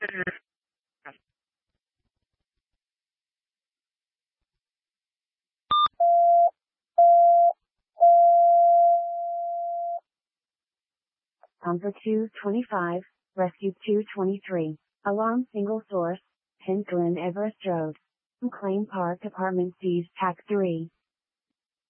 Number 225, Rescue 223. Alarm single source, 10 Glen Everest Road. McLean Park Apartment seized TAC 3.